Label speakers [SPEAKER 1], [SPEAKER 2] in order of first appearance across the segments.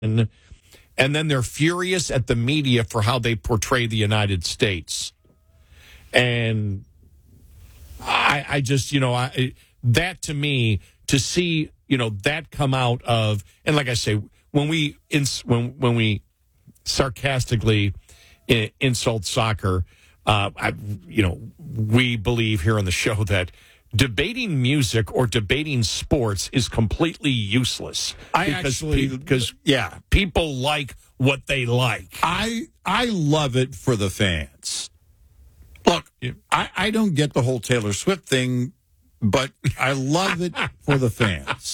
[SPEAKER 1] and then they're furious at the media for how they portray the United States. And I just, that to me, to see, that come out of, and like I say, when we sarcastically insult soccer, we believe here on the show that debating music or debating sports is completely useless. Because people like what they like.
[SPEAKER 2] I love it for the fans. Look, I don't get the whole Taylor Swift thing, but I love it for the fans.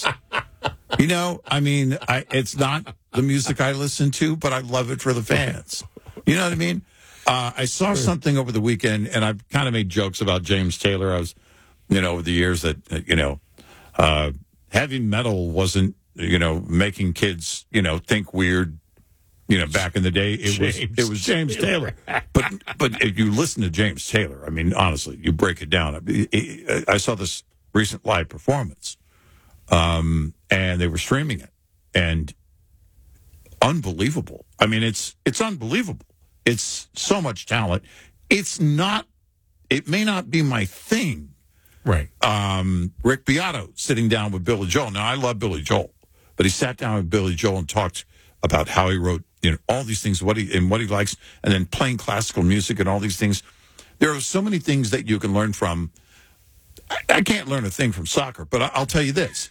[SPEAKER 2] It's not the music I listen to, but I love it for the fans. You know what I mean? I saw something over the weekend, and I've kind of made jokes about James Taylor. I was, over the years that, heavy metal wasn't, making kids, think weird. Back in the day, it was James Taylor. But if you listen to James Taylor, honestly, you break it down. I saw this recent live performance, and they were streaming it, and unbelievable. It's unbelievable. It's so much talent. It may not be my thing.
[SPEAKER 1] Right.
[SPEAKER 2] Rick Beato sitting down with Billy Joel. Now, I love Billy Joel, but he sat down with Billy Joel and talked about how he wrote, all these things, what he likes, and then playing classical music and all these things. There are so many things that you can learn from. I can't learn a thing from soccer, but I'll tell you this.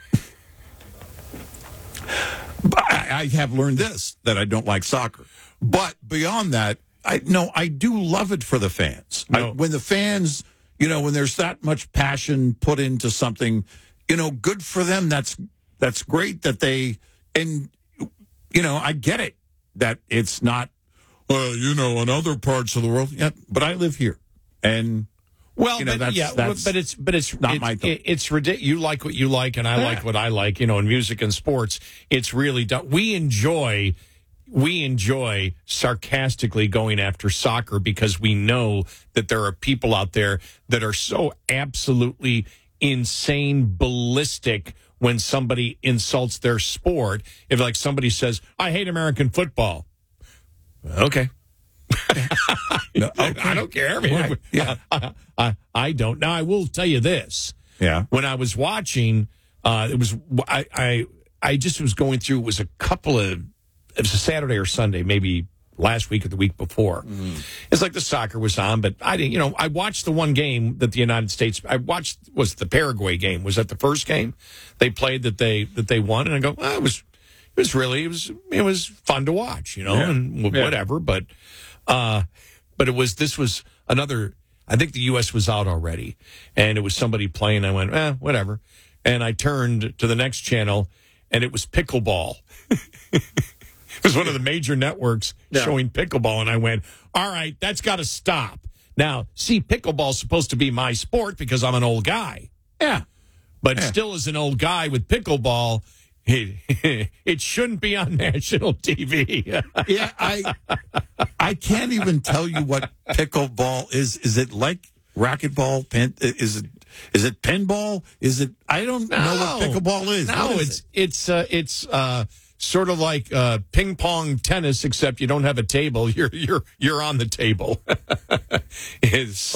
[SPEAKER 2] I have learned this, that I don't like soccer. But beyond that, I do love it for the fans.
[SPEAKER 1] No.
[SPEAKER 2] When the fans, when there's that much passion put into something, good for them. That's great that they, and, I get it that it's not, in other parts of the world. Yeah, but I live here. And,
[SPEAKER 1] but it's
[SPEAKER 2] not my thing.
[SPEAKER 1] It's ridiculous. You like what you like, and I like what I like. In music and sports, it's really done. We enjoy sarcastically going after soccer because we know that there are people out there that are so absolutely insane, ballistic when somebody insults their sport. If somebody says, "I hate American football," okay.
[SPEAKER 2] No, okay.
[SPEAKER 1] I don't care.
[SPEAKER 2] Right. Yeah.
[SPEAKER 1] I don't. Now, I will tell you this.
[SPEAKER 2] Yeah.
[SPEAKER 1] When I was watching, it was I just was going through. It was a Saturday or Sunday, maybe last week or the week before. It's like the soccer was on, but I didn't. I watched the one game that the United States. I watched was the Paraguay game. Was that the first game they played that they won? And I go, well, it was fun to watch, and whatever. But this was another. I think the U.S. was out already, and it was somebody playing. I went, whatever. And I turned to the next channel, and it was pickleball. It was one of the major networks showing pickleball, and I went, all right, that's got to stop. Now, see, pickleball's supposed to be my sport because I'm an old guy.
[SPEAKER 2] Yeah.
[SPEAKER 1] But still, as an old guy with pickleball, it shouldn't be on national TV.
[SPEAKER 2] Yeah, I can't even tell you what pickleball is. Is it like racquetball? Is it pinball? Is it? I don't know what pickleball is.
[SPEAKER 1] No, it's sort of like ping pong tennis, except you don't have a table. You're on the table. It's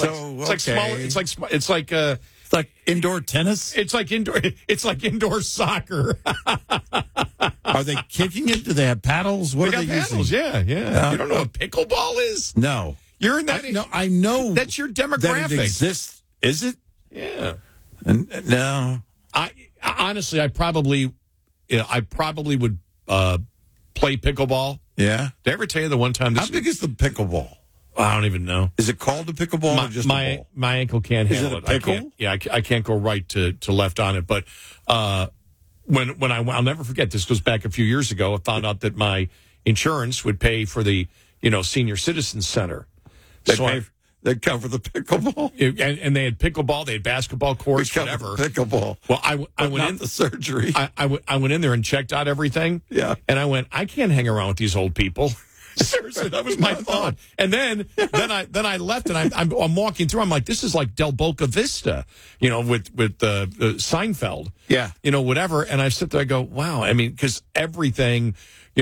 [SPEAKER 1] like indoor tennis. It's like indoor soccer.
[SPEAKER 2] Are they kicking it? Do they have paddles? What are they
[SPEAKER 1] paddles,
[SPEAKER 2] using?
[SPEAKER 1] Yeah. You don't know what pickleball is?
[SPEAKER 2] No.
[SPEAKER 1] You're in that.
[SPEAKER 2] I know
[SPEAKER 1] that's your demographic.
[SPEAKER 2] That it exists. Is it?
[SPEAKER 1] Yeah.
[SPEAKER 2] No.
[SPEAKER 1] I honestly, I probably would play pickleball.
[SPEAKER 2] Yeah.
[SPEAKER 1] Did I ever tell you the one time?
[SPEAKER 2] How big is the pickleball?
[SPEAKER 1] I don't even know.
[SPEAKER 2] Is it called a pickleball or just a ball?
[SPEAKER 1] My ankle can't handle it.
[SPEAKER 2] Pickle?
[SPEAKER 1] I can't go right to left on it. But when I'll never forget, this goes back a few years ago, I found out that my insurance would pay for the senior citizen center.
[SPEAKER 2] They cover the pickleball,
[SPEAKER 1] and they had pickleball, they had basketball courts, whatever.
[SPEAKER 2] Pickleball.
[SPEAKER 1] Well, I went in
[SPEAKER 2] the surgery.
[SPEAKER 1] I went in there and checked out everything.
[SPEAKER 2] Yeah,
[SPEAKER 1] and I went, I can't hang around with these old people. Seriously, that was my thought. And then I left, and I'm walking through. I'm like, this is like Del Boca Vista, with Seinfeld.
[SPEAKER 2] Yeah,
[SPEAKER 1] whatever. And I sit there, I go, wow. I mean, because everything